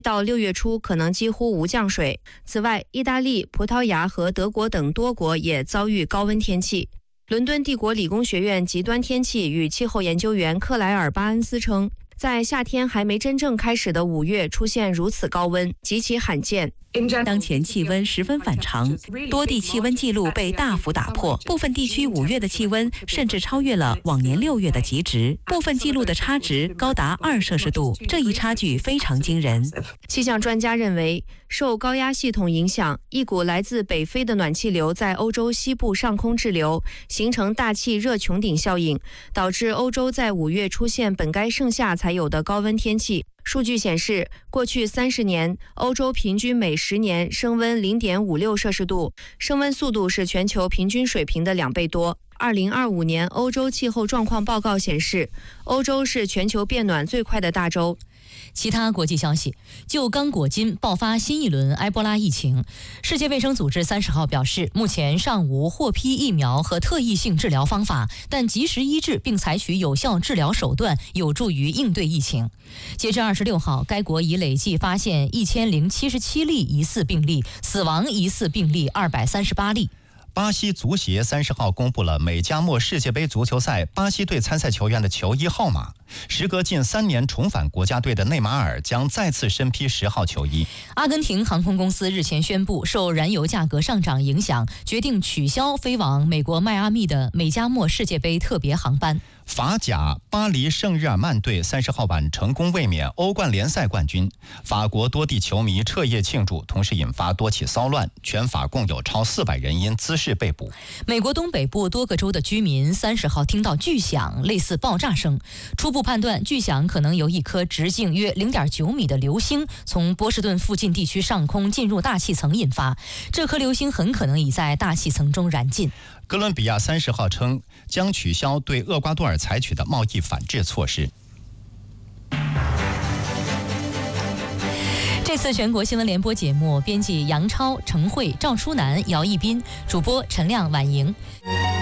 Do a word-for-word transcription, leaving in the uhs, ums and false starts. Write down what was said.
到六月初可能几乎无降水。此外，意大利、葡萄牙和德国等多国也遭遇高温天气。伦敦帝国理工学院极端天气与气候研究员克莱尔·巴恩斯称，在夏天还没真正开始的五月出现如此高温，极其罕见。 当前气温十分反常，多地气温记录被大幅打破，部分地区五月的气温甚至超越了往年六月的极值，部分记录的差值高达二摄氏度，这一差距非常惊人。 气象专家认为，受高压系统影响，一股来自北非的暖气流在欧洲西部上空滞留，形成大气热穹顶效应，导致欧洲在五月出现本该盛夏才有的高温天气。数据显示，过去三十年，欧洲平均每十年升温 零点五六摄氏度，升温速度是全球平均水平的两倍多。二零二五年欧洲气候状况报告显示，欧洲是全球变暖最快的大洲。 其他国际消息，就刚果金爆发新一轮埃博拉疫情，世界卫生组织三十号表示，目前尚无获批疫苗和特异性治疗方法，但及时医治并采取有效治疗手段，有助于应对疫情。截至二十六号，该国已累计发现一千零七十七例疑似病例，死亡疑似病例二百三十八例。 巴西足协三十号公布了美加墨世界杯足球赛巴西队参赛球员的球衣号码，时隔近三年重返国家队的内马尔将再次身披十号球衣。 阿根廷航空公司日前宣布，受燃油价格上涨影响，决定取消飞往美国迈阿密的美加墨世界杯特别航班。 法甲巴黎圣日耳曼队三十号晚成功卫冕欧冠联赛冠军，法国多地球迷彻夜庆祝，同时引发多起骚乱，全法共有超四百人因滋事被捕。 美国东北部多个州的居民三十号听到巨响，类似爆炸声，初步判断巨响可能由一颗直径约 零点九米的流星从波士顿附近地区上空进入大气层引发，这颗流星很可能已在大气层中燃尽。 哥伦比亚三十号称将取消对厄瓜多尔采取的贸易反制措施。 这次全国新闻联播节目，编辑杨超、程慧、赵淑楠、姚一斌，主播陈亮、婉莹。